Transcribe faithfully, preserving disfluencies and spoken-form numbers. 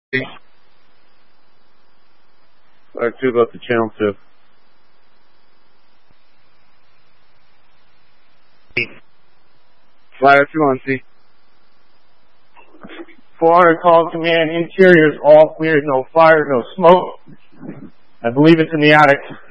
Fire two, go up to channel two. Fire two on C. four hundred call command, interior is all clear, no fire, no smoke. I believe it's in the attic.